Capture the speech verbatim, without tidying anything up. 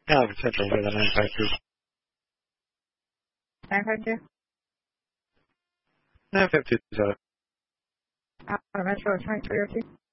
Yeah, potentially for the nine five two. nine five two? nine five two is out. Out of Metro twenty-three oh two.